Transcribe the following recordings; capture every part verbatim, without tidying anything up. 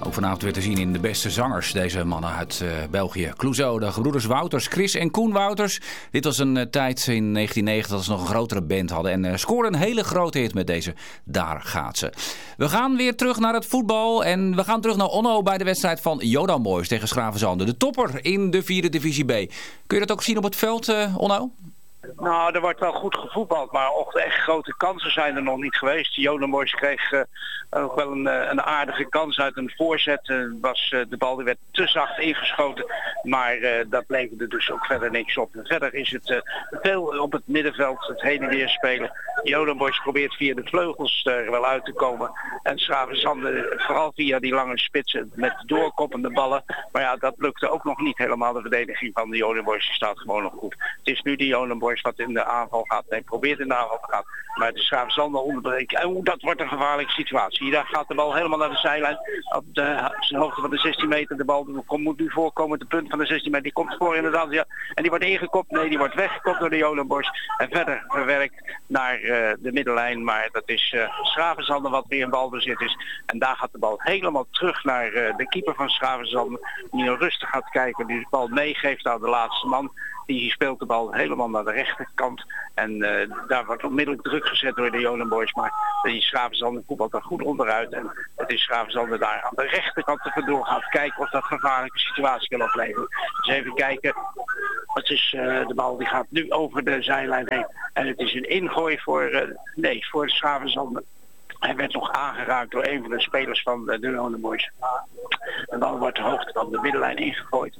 Ook vanavond weer te zien in de beste zangers. Deze mannen uit uh, België. Clouseau, de gebroeders Wouters, Chris en Koen Wouters. Dit was een uh, tijd in negentien negentig dat ze nog een grotere band hadden. En uh, scoorden een hele grote hit met deze Daar gaat ze. We gaan weer terug naar het voetbal. En we gaan terug naar Onno bij de wedstrijd van Jodan Boys tegen Schravenzande. De topper in de vierde divisie B. Kun je dat ook zien op het veld, uh, Onno? Nou, er wordt wel goed gevoetbald, maar ook echt grote kansen zijn er nog niet geweest. Jodan Boys kreeg uh, ook wel een, uh, een aardige kans uit een voorzet. Uh, was, uh, de bal die werd te zacht ingeschoten, maar uh, dat leverde dus ook verder niks op. En verder is het uh, veel op het middenveld, het heen en weer spelen. Jodan Boys probeert via de vleugels er wel uit te komen. En Schravenzande vooral via die lange spitsen met doorkoppende ballen. Maar ja, dat lukte ook nog niet helemaal. De verdediging van de Jodan Boys staat gewoon nog goed. Het is nu die Jodan Boys wat in de aanval gaat. Nee, probeert in de aanval te gaan. Maar het is Schravenzande onderbreken. En oh, dat wordt een gevaarlijke situatie. Daar gaat de bal helemaal naar de zijlijn. Op de, de hoogte van de zestien meter. De bal moet nu voorkomen. De punt van de zestien meter. Die komt voor inderdaad. Ja. En die wordt ingekopt. Nee, die wordt weggekopt door de Jodan Boys. En verder verwerkt naar uh, de middenlijn. Maar dat is uh, Schravenzande wat weer in balbezit is. En daar gaat de bal helemaal terug naar uh, de keeper van Schravenzande. Die rustig gaat kijken. Die de bal meegeeft aan de laatste man. Die speelt de bal helemaal naar de rechterkant. En uh, daar wordt onmiddellijk druk gezet door de Jodan Boys. Maar die Schravenzande voetbalt er goed onderuit. En het is Schravenzande daar aan de rechterkant te vandoor gaat kijken of dat gevaarlijke situatie kan opleveren. Dus even kijken. Het is uh, de bal die gaat nu over de zijlijn heen. En het is een ingooi voor, uh, nee, voor de Schravenzande. Hij werd nog aangeraakt door een van de spelers van de Jodan Boys. De bal wordt de hoogte van de middenlijn ingegooid.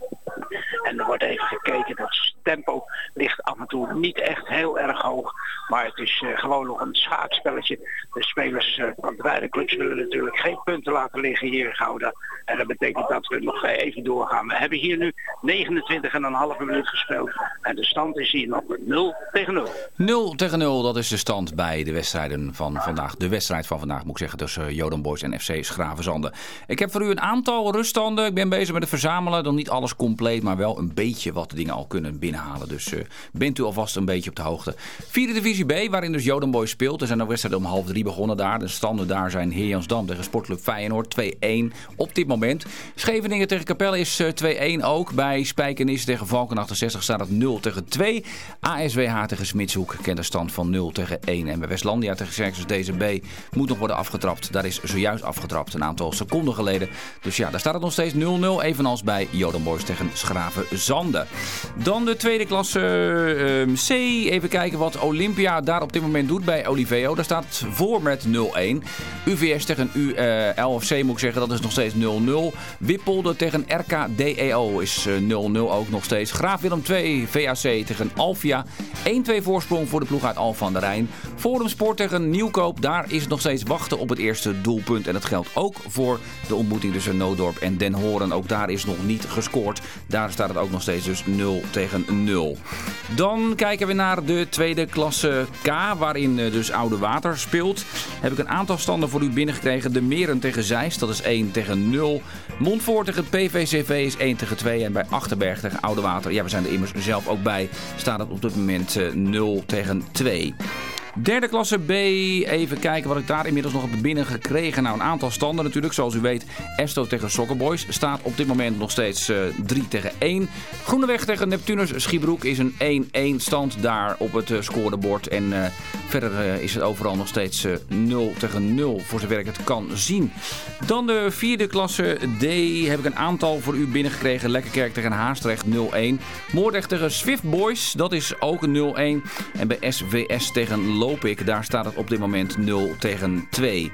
En er wordt even gekeken, dat tempo ligt af en toe niet echt heel erg hoog. Maar het is uh, gewoon nog een schaakspelletje. De spelers uh, van de beide clubs willen natuurlijk geen punten laten liggen hier in Gouda. En dat betekent dat we nog even doorgaan. We hebben hier nu negenentwintig en een halve minuut gespeeld. En de stand is hier nog nul tegen nul. nul tegen nul, dat is de stand bij de wedstrijden van vandaag. De wedstrijd van vandaag moet ik zeggen tussen Jodan Boys en F C Schravenzande. Ik heb voor u een aantal ruststanden. Ik ben bezig met het verzamelen. Dan niet alles compleet, maar wel een beetje wat de dingen al kunnen binnenhalen. Dus uh, bent u alvast een beetje op de hoogte. Vierde divisie B, waarin dus Jodan Boys speelt. Er zijn ook wedstrijden om half drie begonnen daar. De standen daar zijn Heerjansdam tegen Sportclub Feyenoord twee-een op dit moment. Scheveningen tegen Capelle is uh, twee-een ook. Bij Spijkenis tegen Valken achtenzestig staat het nul tegen twee. A S W H tegen Smitshoek kent de stand van nul tegen één. En bij Westlandia tegen Xerxes D Z B moet nog worden afgetrapt. Daar is zojuist afgetrapt een aantal seconden geleden. Dus ja, daar staat het nog steeds nul nul. Evenals bij Jodan Boys tegen Schravenzande. Dan de tweede klasse uh, C. Even kijken wat Olympia daar op dit moment doet bij Oliveo. Daar staat het voor met nul één. U V S tegen U L F C moet ik zeggen, dat is nog steeds nul nul. Wippolde tegen R K D E O is uh, nul nul ook nog steeds. Graaf Willem twee V A C tegen Alfia. één-twee voorsprong voor de ploeg uit Alphen aan de Rijn. Forum Sport tegen Nieuwkoop. Daar is het nog steeds wachten op het eerste doelpunt. En dat geldt ook voor de ontmoeting tussen Noodorp en Den Horen. Ook daar is nog niet gescoord. Daar staat het ook nog steeds dus nul tegen nul. Dan kijken we naar de tweede klasse K, waarin dus Oude Water speelt. Heb ik een aantal standen voor u binnengekregen. De Meren tegen Zeist, dat is één tegen nul. Montfort tegen P V C V is één tegen twee. En bij Achterberg tegen Oude Water, ja, we zijn er immers zelf ook bij, staat het op dit moment nul tegen twee. Derde klasse B, even kijken wat ik daar inmiddels nog heb binnengekregen. Nou, een aantal standen natuurlijk. Zoals u weet, Esto tegen Soccer Boys staat op dit moment nog steeds uh, drie tegen één. Groeneweg tegen Neptunus Schiebroek is een één-één stand daar op het uh, scorebord. En uh, verder uh, is het overal nog steeds uh, nul tegen nul, voor zover ik het kan zien. Dan de vierde klasse D, heb ik een aantal voor u binnengekregen. Lekkerkerk tegen Haastrecht nul-één. Moordrecht tegen Swift Boys, dat is ook een nul-één. En bij S V S tegen Lopik, daar staat het op dit moment nul tegen twee.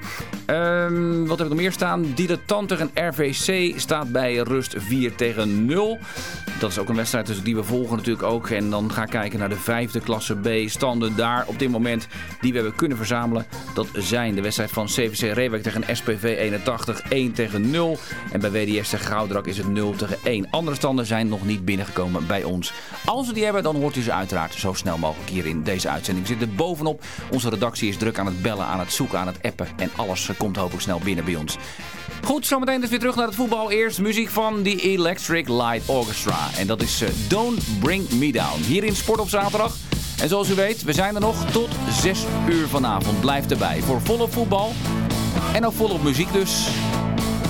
Um, wat heb ik nog meer staan? Dilettant tegen R V C staat bij rust vier tegen nul. Dat is ook een wedstrijd dus die we volgen natuurlijk ook. En dan ga ik kijken naar de vijfde klasse B. Standen daar op dit moment die we hebben kunnen verzamelen. Dat zijn de wedstrijd van C V C Reewijk tegen S P V eenentachtig, één tegen nul. En bij W D S tegen Goudrak is het nul tegen één. Andere standen zijn nog niet binnengekomen bij ons. Als we die hebben, dan hoort u ze uiteraard zo snel mogelijk hier in deze uitzending. We zitten bovenop. Onze redactie is druk aan het bellen, aan het zoeken, aan het appen. En alles komt hopelijk snel binnen bij ons. Goed, zometeen dus weer terug naar het voetbal. Eerst muziek van The Electric Light Orchestra. En dat is uh, Don't Bring Me Down. Hier in Sport op zaterdag. En zoals u weet, we zijn er nog tot zes uur vanavond. Blijf erbij voor volop voetbal. En ook volop muziek dus.